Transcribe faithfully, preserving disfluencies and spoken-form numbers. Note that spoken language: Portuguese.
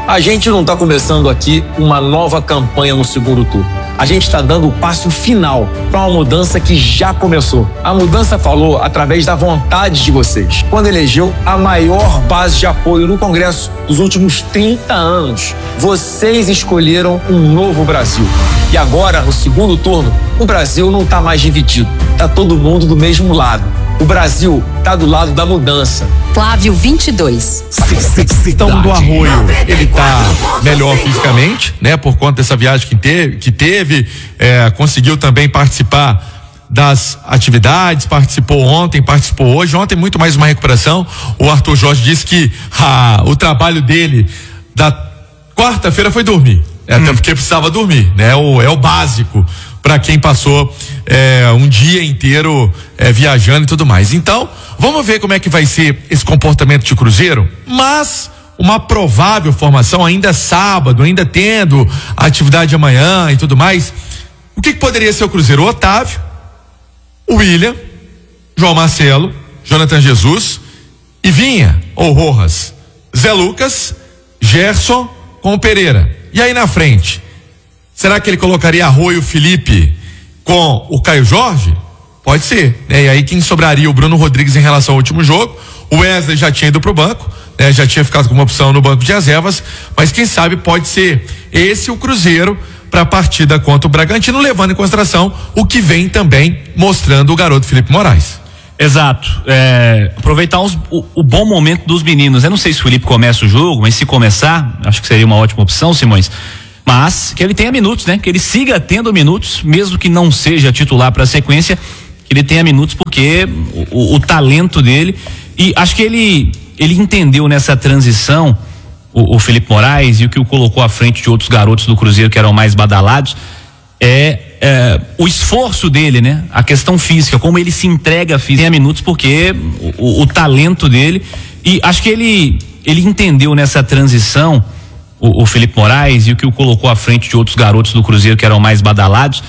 A gente não está começando aqui uma nova campanha no segundo turno. A gente está dando o passo final para uma mudança que já começou. A mudança falou através da vontade de vocês, quando elegeu a maior base de apoio no Congresso dos últimos trinta anos. Vocês escolheram um novo Brasil. E agora, no segundo turno, o Brasil não está mais dividido. Está todo mundo do mesmo lado. O Brasil está do lado da mudança. Flávio vinte e dois. Então, do Arroio, ele tá melhor fisicamente, né? Por conta dessa viagem que teve, que teve é, conseguiu também participar das atividades, participou ontem, participou hoje. Ontem muito mais uma recuperação. O Arthur Jorge disse que ah, o trabalho dele da quarta-feira foi dormir. É, hum. Até porque precisava dormir, né? O, é o básico para quem passou é, um dia inteiro é, viajando e tudo mais. Então, vamos ver como é que vai ser esse comportamento de Cruzeiro, mas uma provável formação ainda sábado, ainda tendo a atividade amanhã e tudo mais. O que, que poderia ser o Cruzeiro? O Otávio, o William, João Marcelo, Jonathan Jesus e Vinha ou Rojas, Zé Lucas, Gerson com o Pereira. E aí na frente, será que ele colocaria Arroio Felipe com o Caio Jorge? Pode ser, né? E aí quem sobraria? O Bruno Rodrigues em relação ao último jogo. O Wesley já tinha ido pro banco, né? Já tinha ficado com uma opção no banco de reservas, mas quem sabe pode ser esse o Cruzeiro para a partida contra o Bragantino, levando em consideração o que vem também mostrando o garoto Felipe Moraes. Exato, é, aproveitar os, o, o bom momento dos meninos. Eu não sei se o Felipe começa o jogo, mas se começar, acho que seria uma ótima opção, Simões. Mas que ele tenha minutos, né? Que ele siga tendo minutos, mesmo que não seja titular para a sequência, que ele tenha minutos, porque o, o, o talento dele, e acho que ele ele entendeu nessa transição o, o Felipe Moraes, e o que o colocou à frente de outros garotos do Cruzeiro que eram mais badalados é, é o esforço dele, né? A questão física, como ele se entrega física, tenha minutos, porque o, o, o talento dele, e acho que ele ele entendeu nessa transição o, o Felipe Moraes, e o que o colocou à frente de outros garotos do Cruzeiro que eram mais badalados